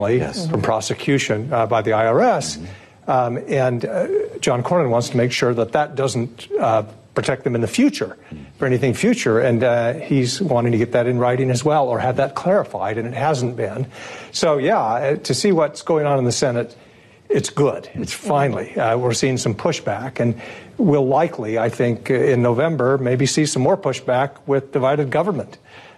Yes. From prosecution by the IRS. And John Cornyn wants to make sure that that doesn't protect them in the future for anything future. And he's wanting to get that in writing as well, or have that clarified, and it hasn't been. So, yeah, to see what's going on in the Senate, it's good. It's finally, we're seeing some pushback, and we'll likely, I think, in November, maybe see some more pushback with divided government.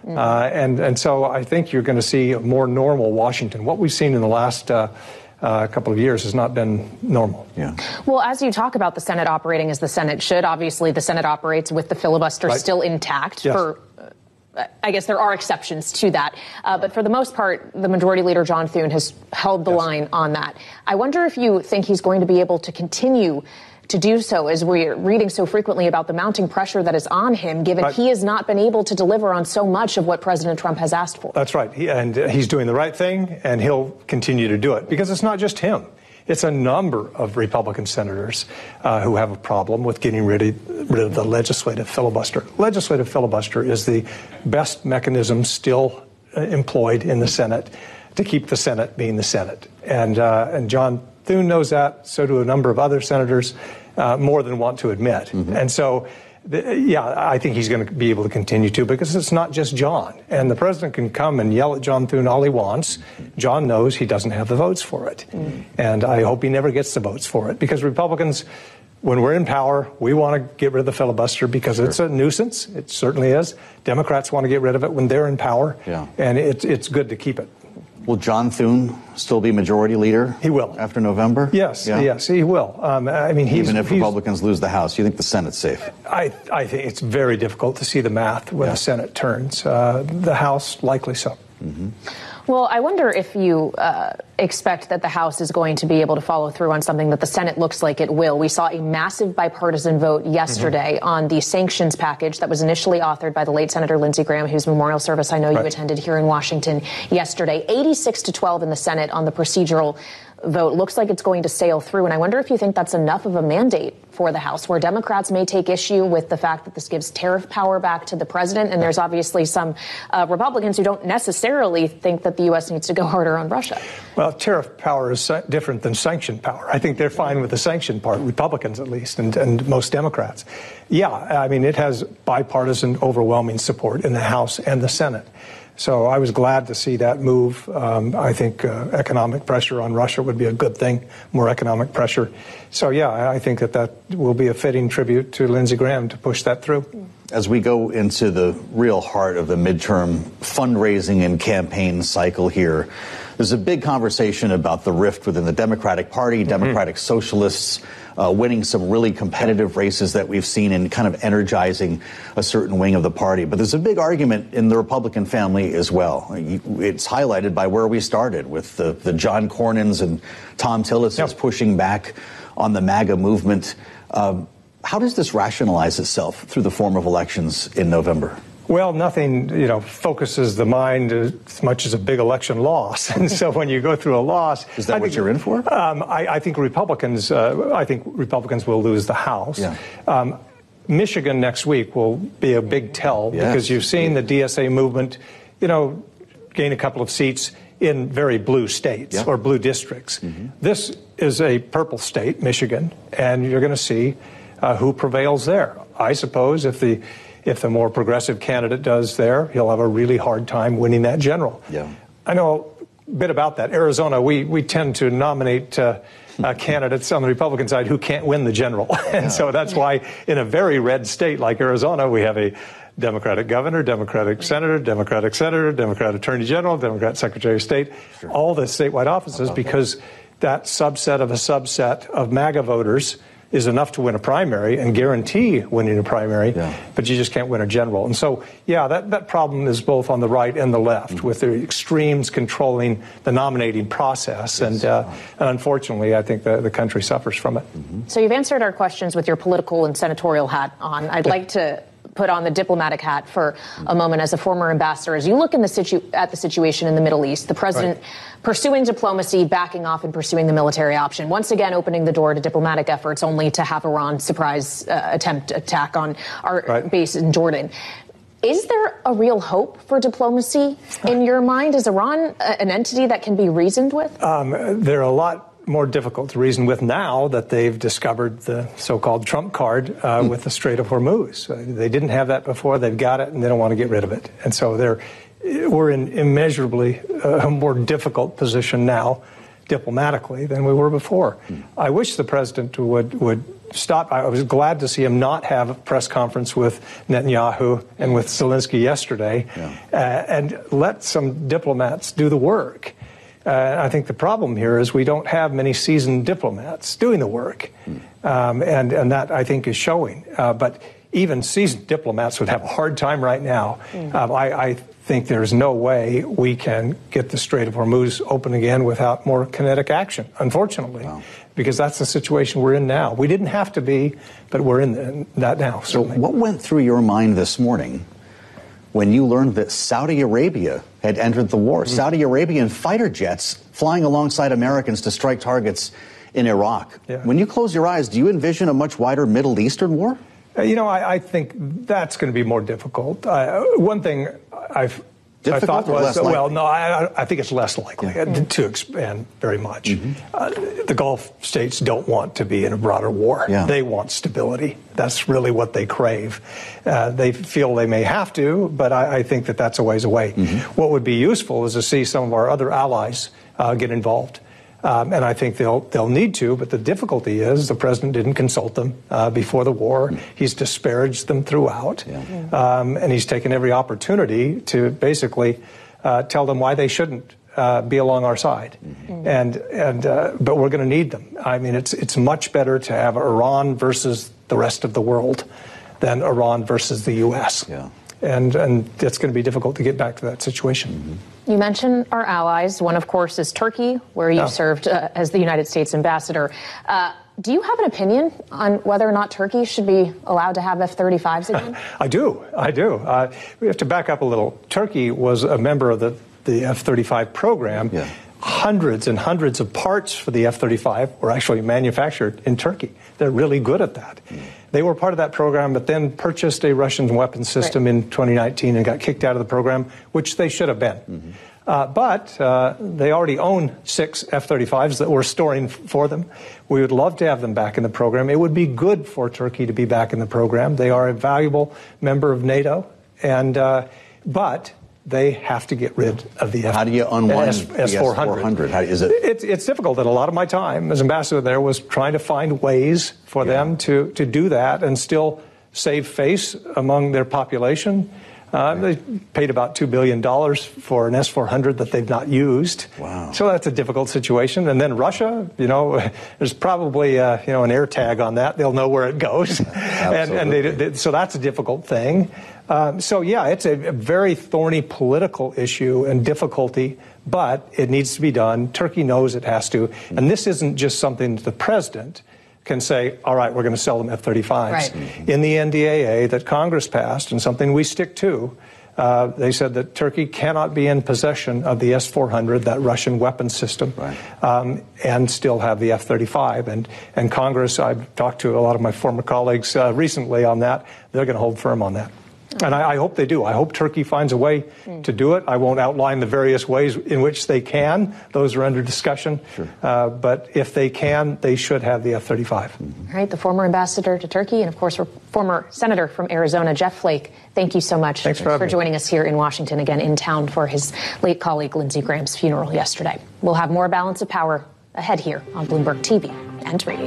And so I think you're going to see a more normal Washington. What we've seen in the last couple of years has not been normal. Yeah. Well, as you talk about the Senate operating as the Senate should, obviously the Senate operates with the filibuster still intact. Yes. For I guess there are exceptions to that. But for the most part, the Majority Leader John Thune has held the line on that. I wonder if you think he's going to be able to continue to do so, as we're reading so frequently about the mounting pressure that is on him, given he has not been able to deliver on so much of what President Trump has asked for. That's right. And he's doing the right thing, and he'll continue to do it, because it's not just him. It's a number of Republican senators who have a problem with getting rid of the legislative filibuster. Legislative filibuster is the best mechanism still employed in the Senate to keep the Senate being the Senate. And John Thune knows that. So do a number of other senators, more than want to admit. And so, I think he's going to be able to continue to, because it's not just John. And the president can come and yell at John Thune all he wants. John knows he doesn't have the votes for it. And I hope he never gets the votes for it, because Republicans, when we're in power, we want to get rid of the filibuster because it's a nuisance. It certainly is. Democrats want to get rid of it when they're in power. And it's good to keep it. Will John Thune still be majority leader? He will. After November? Yes, yes, he will. I mean, even if Republicans lose the House, you think the Senate's safe? I think it's very difficult to see the math when the Senate turns. The House, likely so. Well, I wonder if you expect that the House is going to be able to follow through on something that the Senate looks like it will. We saw a massive bipartisan vote yesterday on the sanctions package that was initially authored by the late Senator Lindsey Graham, whose memorial service I know you attended here in Washington yesterday. 86-12 in the Senate on the procedural vote. Looks like it's going to sail through. And I wonder if you think that's enough of a mandate for the House, where Democrats may take issue with the fact that this gives tariff power back to the president. And there's obviously some Republicans who don't necessarily think that the U.S. needs to go harder on Russia. Well, tariff power is different than sanction power. I think they're fine with the sanction part, Republicans at least, and most Democrats. Yeah, I mean, it has bipartisan overwhelming support in the House and the Senate. So I was glad to see that move. I think economic pressure on Russia would be a good thing, more economic pressure. So, yeah, I think that will be a fitting tribute to Lindsey Graham to push that through. As we go into the real heart of the midterm fundraising and campaign cycle here, there's a big conversation about the rift within the Democratic Party, Democratic Socialists winning some really competitive races that we've seen and kind of energizing a certain wing of the party. But there's a big argument in the Republican family as well. It's highlighted by where we started with the John Cornyns and Tom Tillis pushing back on the MAGA movement. How does this rationalize itself through the form of elections in November? Well, nothing, focuses the mind as much as a big election loss. And so when you go through a loss... Is that what you're in for? I think Republicans will lose the House. Michigan next week will be a big tell because you've seen the DSA movement, gain a couple of seats in very blue states or blue districts. This is a purple state, Michigan, and you're going to see who prevails there. I suppose if the more progressive candidate does there, he'll have a really hard time winning that general. I know a bit about that. Arizona, we tend to nominate candidates on the Republican side who can't win the general. And so that's why in a very red state like Arizona, we have a Democratic governor, Democratic senator, Democrat attorney general, Democrat secretary of state, all the statewide offices, because that subset of a subset of MAGA voters is enough to win a primary and guarantee winning a primary, but you just can't win a general. And so, that problem is both on the right and the left, with the extremes controlling the nominating process. And unfortunately, I think the country suffers from it. So you've answered our questions with your political and senatorial hat on. I'd like to put on the diplomatic hat for a moment as a former ambassador. As you look in at the situation in the Middle East, the president pursuing diplomacy, backing off and pursuing the military option, once again opening the door to diplomatic efforts, only to have Iran surprise attack on our base in Jordan. Is there a real hope for diplomacy in your mind? Is Iran an entity that can be reasoned with? They're a lot more difficult to reason with now that they've discovered the so-called Trump card with the Strait of Hormuz. They didn't have that before. They've got it, and they don't want to get rid of it. And so we're in immeasurably a more difficult position now diplomatically than we were before. I wish the president would stop. I was glad to see him not have a press conference with Netanyahu and with Zelensky yesterday and let some diplomats do the work. I think the problem here is we don't have many seasoned diplomats doing the work, and that, I think, is showing. But even seasoned diplomats would have a hard time right now. I think there's no way we can get the Strait of Hormuz open again without more kinetic action, unfortunately, because that's the situation we're in now. We didn't have to be, but we're in that now. Certainly. So what went through your mind this morning when you learned that Saudi Arabia had entered the war? Saudi Arabian fighter jets flying alongside Americans to strike targets in Iraq. When you close your eyes, do you envision a much wider Middle Eastern war? I think that's going to be more difficult. One thing I thought was, I think it's less likely to expand very much. The Gulf states don't want to be in a broader war. They want stability. That's really what they crave. They feel they may have to, but I think that that's a ways away. What would be useful is to see some of our other allies get involved. And I think they'll need to, but the difficulty is the president didn't consult them before the war. He's disparaged them throughout, and he's taken every opportunity to basically tell them why they shouldn't be along our side. But we're going to need them. I mean, it's much better to have Iran versus the rest of the world than Iran versus the U.S. And it's going to be difficult to get back to that situation. You mentioned our allies. One, of course, is Turkey, where you served as the United States ambassador. Do you have an opinion on whether or not Turkey should be allowed to have F-35s again? I do. We have to back up a little. Turkey was a member of the F-35 program. Hundreds and hundreds of parts for the F-35 were actually manufactured in Turkey. They're really good at that. They were part of that program, but then purchased a Russian weapons system in 2019 and got kicked out of the program, which they should have been. But they already own 6 F-35s that we're storing for them. We would love to have them back in the program. It would be good for Turkey to be back in the program. They are a valuable member of NATO, but they have to get rid of the How do you unwind S-400? How is it? It's difficult, and a lot of my time as ambassador there was trying to find ways for them to do that and still save face among their population. They paid about $2 billion for an S-400 that they've not used. So that's a difficult situation. And then Russia, there's probably an air tag on that. They'll know where it goes. So that's a difficult thing. It's a very thorny political issue and difficulty, but it needs to be done. Turkey knows it has to. And this isn't just something that the president can say, all right, we're going to sell them F-35s. In the NDAA that Congress passed, and something we stick to, they said that Turkey cannot be in possession of the S-400, that Russian weapons system, and still have the F-35. And Congress, I've talked to a lot of my former colleagues recently on that. They're going to hold firm on that. And I hope they do. I hope Turkey finds a way to do it. I won't outline the various ways in which they can. Those are under discussion. But if they can, they should have the F-35. All right. The former ambassador to Turkey and, of course, former senator from Arizona, Jeff Flake, thank you so much for joining us here in Washington, again in town for his late colleague Lindsey Graham's funeral yesterday. We'll have more Balance of Power ahead here on Bloomberg TV and radio.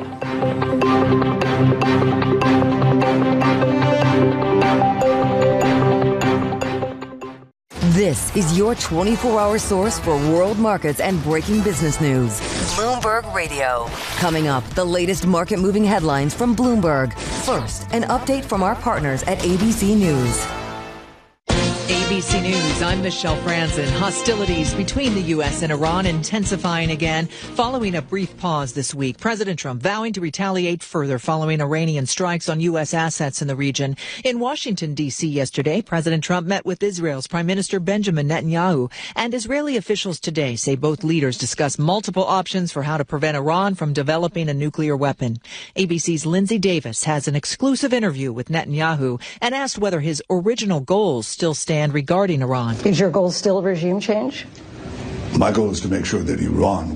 This is your 24-hour source for world markets and breaking business news. Bloomberg Radio. Coming up, the latest market-moving headlines from Bloomberg. First, an update from our partners at ABC News. ABC News, I'm Michelle Franzen. Hostilities between the U.S. and Iran intensifying again following a brief pause this week. President Trump vowing to retaliate further following Iranian strikes on U.S. assets in the region. In Washington, D.C. yesterday, President Trump met with Israel's Prime Minister Benjamin Netanyahu, and Israeli officials today say both leaders discussed multiple options for how to prevent Iran from developing a nuclear weapon. ABC's Lindsay Davis has an exclusive interview with Netanyahu and asked whether his original goals still stand regarding Iran. Is your goal still regime change? My goal is to make sure that Iran